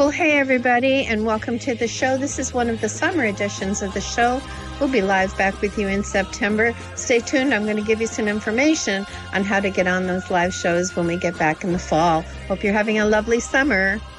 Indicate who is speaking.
Speaker 1: Well, hey, everybody, and welcome to the show. This is one of the summer editions of the show. We'll be live back with you in September. Stay tuned. I'm going to give you some information on how to get on those live shows when we get back in the fall. Hope you're having a lovely summer.